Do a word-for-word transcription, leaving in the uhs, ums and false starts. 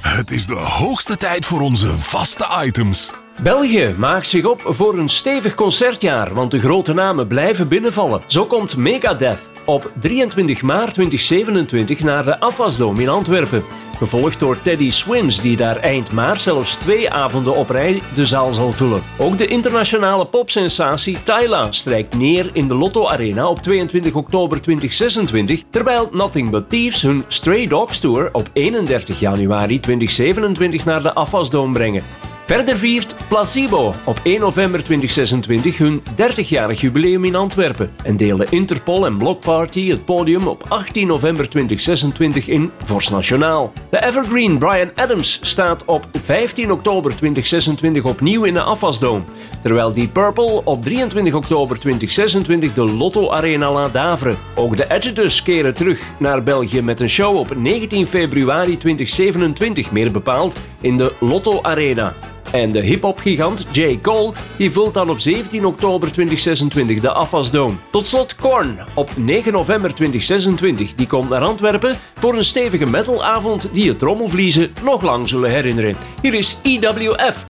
Het is de hoogste tijd voor onze vaste items. België maakt zich op voor een stevig concertjaar, want de grote namen blijven binnenvallen. Zo komt Megadeth op drieëntwintig maart tweeduizend zevenentwintig naar de Afwasdome in Antwerpen. Gevolgd door Teddy Swims, die daar eind maart zelfs twee avonden op rij de zaal zal vullen. Ook de internationale popsensatie Tyla strijkt neer in de Lotto Arena op tweeëntwintig oktober tweeduizend zesentwintig, terwijl Nothing But Thieves hun Stray Dogs Tour op eenendertig januari tweeduizend zevenentwintig naar de Afwasdome brengen. Verder viert Placebo op één november tweeduizend zesentwintig hun dertigjarig jubileum in Antwerpen en delen Interpol en Block Party het podium op achttien november tweeduizend zesentwintig in Vorst Nationaal. De evergreen Bryan Adams staat op vijftien oktober tweeduizend zesentwintig opnieuw in de Afwasdome, terwijl Deep Purple op drieëntwintig oktober tweeduizend zesentwintig de Lotto Arena laat daveren. Ook de Editors keren terug naar België met een show op negentien februari tweeduizend zevenentwintig, meer bepaald in de Lotto Arena. En de hip-hop-gigant J. Cole die vult dan op zeventien oktober tweeduizend zesentwintig de Afwasdome. Tot slot Korn op negen november tweeduizend zesentwintig. Die komt naar Antwerpen voor een stevige metalavond die het trommelvliezen nog lang zullen herinneren. Hier is E W F